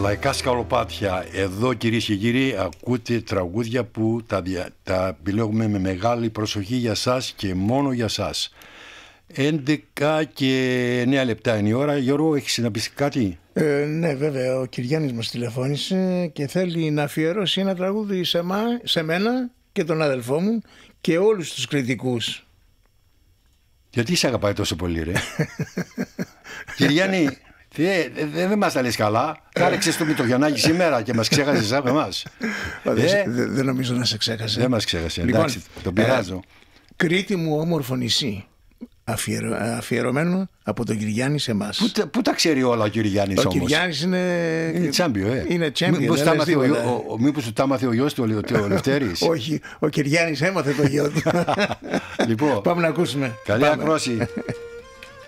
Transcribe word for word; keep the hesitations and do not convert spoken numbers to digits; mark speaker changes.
Speaker 1: Λαϊκά σκαλοπάτια. Εδώ, κυρίες και κύριοι, ακούτε τραγούδια που τα, δια... τα επιλέγουμε με μεγάλη προσοχή για σας και μόνο για σας. έντεκα και εννέα λεπτά είναι η ώρα. Γιώργο, έχεις να πεις κάτι?
Speaker 2: Ε, ναι, βέβαια. Ο Κυριάννης μας τηλεφώνησε και θέλει να αφιερώσει ένα τραγούδι σε, μα... σε μένα και τον αδελφό μου και όλους τους κριτικούς.
Speaker 1: Γιατί σε αγαπάει τόσο πολύ, ρε? Κυριάννη, δεν δε, δε μας τα λες καλά. Κάρεξες το Μητρογιαννάκη σήμερα και μας ξέχασες από εμάς.
Speaker 2: Δεν δε, δε νομίζω να σε ξέχασε.
Speaker 1: Δεν μας ξέχασε,
Speaker 2: λοιπόν,
Speaker 1: εντάξει, τον πειράζω.
Speaker 2: Ε, Κρήτη μου όμορφο νησί, αφιερω, αφιερωμένο από τον Κυριάννη σε εμάς.
Speaker 1: Πού, πού τα ξέρει όλα ο Κυριάννης όμως?
Speaker 2: Ο Κυριάννης είναι...
Speaker 1: Είναι τσάμπιο, ε.
Speaker 2: Είναι τσάμπιο.
Speaker 1: Μήπως του τα μάθε ο γιος του, ο Λευτέρης?
Speaker 2: Όχι, ο Κυριάννης έμαθε το γιο του.
Speaker 1: Λοιπόν,
Speaker 2: πάμε να ακούσουμε.
Speaker 1: καλή ακρόση.